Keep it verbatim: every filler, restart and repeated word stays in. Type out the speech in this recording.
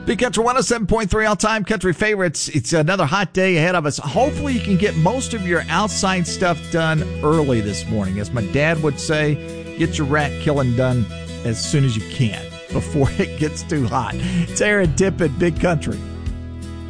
Big Country one oh seven point three all-time country favorites. It's another hot day ahead of us. Hopefully you can get most of your outside stuff done early this morning. As my dad would say, get your rat killing done as soon as you can before it gets too hot. It's Aaron Tippett, Big Country.